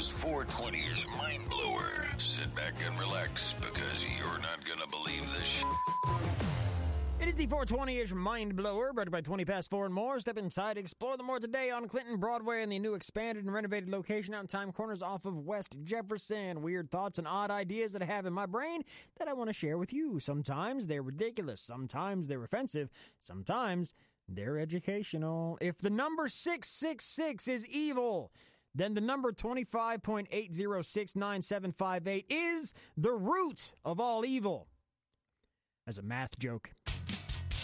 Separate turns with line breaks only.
Today's 420's Mind Blower. Sit back and relax because you're not going to believe this shit.
It is the 420-ish Mind Blower, brought by 20 past 4 and more. Step inside, explore the more today on Clinton Broadway and the new expanded and renovated location out in Time Corners off of West Jefferson. Weird thoughts and odd ideas that I have in my brain that I want to share with you. Sometimes they're ridiculous. Sometimes they're offensive. Sometimes they're educational. If the number 666 is evil, then the number 25.8069758 is the root of all evil. As a math joke.